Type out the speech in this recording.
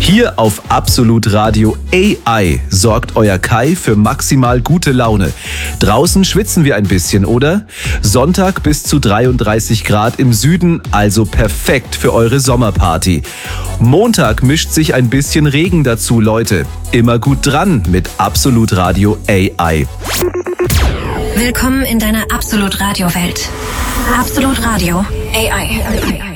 Hier auf Absolut Radio AI sorgt euer Kai für maximal gute Laune. Draußen schwitzen wir ein bisschen, oder? Sonntag bis zu 33 Grad im Süden, also perfekt für eure Sommerparty. Montag mischt sich ein bisschen Regen dazu, Leute. Immer gut dran mit Absolut Radio AI. Willkommen in deiner Absolut Radio Welt. Absolut Radio AI.